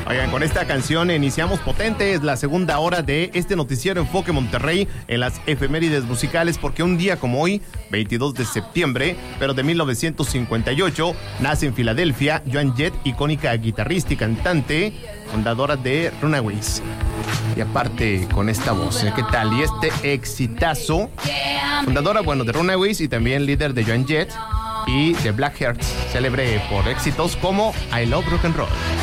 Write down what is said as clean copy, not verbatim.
Oigan, con esta canción iniciamos potentes la segunda hora de este noticiero Enfoque Monterrey en las efemérides musicales, porque un día como hoy, 22 de septiembre, pero de 1958, nace en Filadelfia Joan Jett, icónica guitarrista y cantante, fundadora de Runaways. Y aparte con esta voz, ¿qué tal? Y este exitazo, fundadora, de Runaways y también líder de Joan Jett y de Blackhearts, célebre por éxitos como I Love Rock and Roll.